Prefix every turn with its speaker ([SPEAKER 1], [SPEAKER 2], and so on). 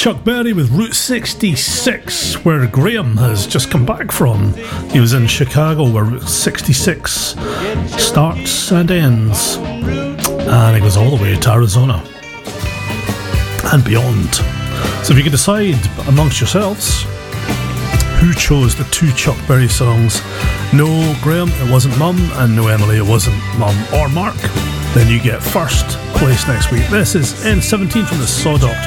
[SPEAKER 1] Chuck Berry with Route 66, where Graham has just come back from. He was in Chicago, where Route 66 starts and ends, and he goes all the way to Arizona and beyond. So if you could decide amongst yourselves who chose the two Chuck Berry songs, no Graham, it wasn't Mum, and no Emily, it wasn't Mum or Mark, then you get first place next week. This is N17 from the Saw Doctor.